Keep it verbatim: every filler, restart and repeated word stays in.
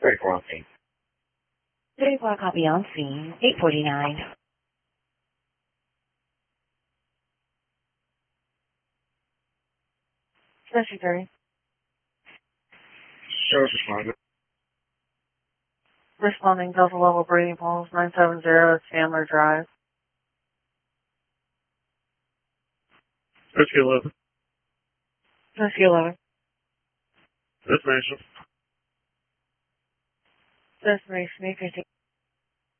thirty-four on scene. thirty-four copy on scene. eight forty-nine. Special thirty. Sheriff's responding. Responding Delta Level Breeding Pulse nine seven zero Chandler Drive. Rescue eleven. Rescue eleven. Destination. Destination eight fifty.